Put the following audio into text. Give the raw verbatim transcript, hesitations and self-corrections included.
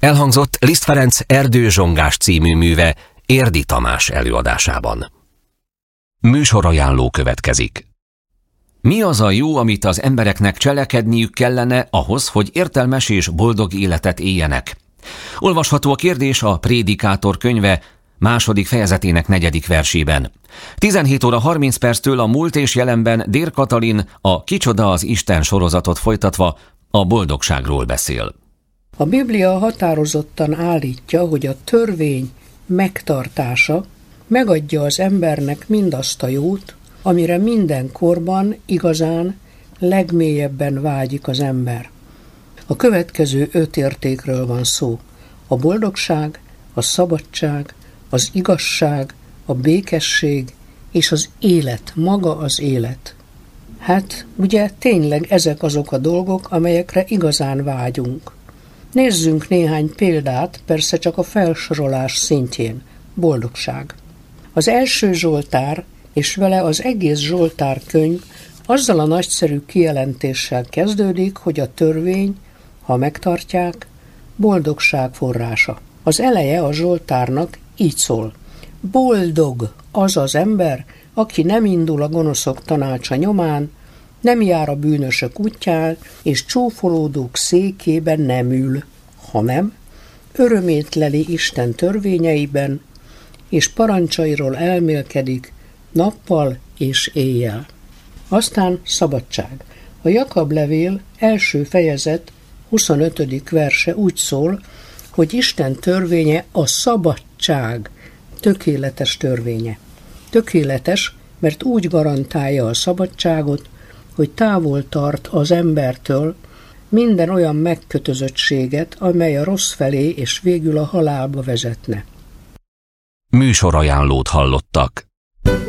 Elhangzott Liszt Ferenc Erdőzsongás című műve Érdi Tamás előadásában. Műsorajánló következik. Mi az a jó, amit az embereknek cselekedniük kellene ahhoz, hogy értelmes és boldog életet éljenek? Olvasható a kérdés a Prédikátor könyve második fejezetének negyedik versében. tizenhét óra harminc perctől a múlt és jelenben Dér Katalin a Kicsoda az Isten sorozatot folytatva a boldogságról beszél. A Biblia határozottan állítja, hogy a törvény megtartása megadja az embernek mindazt a jót, amire minden korban igazán legmélyebben vágyik az ember. A következő öt értékről van szó: a boldogság, a szabadság, az igazság, a békesség és az élet, maga az élet. Hát, ugye tényleg ezek azok a dolgok, amelyekre igazán vágyunk. Nézzünk néhány példát, persze csak a felsorolás szintjén. Boldogság. Az első Zsoltár, és vele az egész Zsoltár könyv azzal a nagyszerű kijelentéssel kezdődik, hogy a törvény, ha megtartják, boldogság forrása. Az eleje a Zsoltárnak így szól: boldog az az ember, aki nem indul a gonoszok tanácsa nyomán, nem jár a bűnösök útján, és csúfolódók székében nem ül, hanem örömét leli Isten törvényeiben, és parancsairól elmélkedik nappal és éjjel. Aztán szabadság. A Jakab levél első fejezet huszonötödik verse úgy szól, hogy Isten törvénye a szabadság tökéletes törvénye. Tökéletes, mert úgy garantálja a szabadságot, hogy távol tart az embertől minden olyan megkötözöttséget, amely a rossz felé és végül a halálba vezetne. Műsorajánlót hallottak.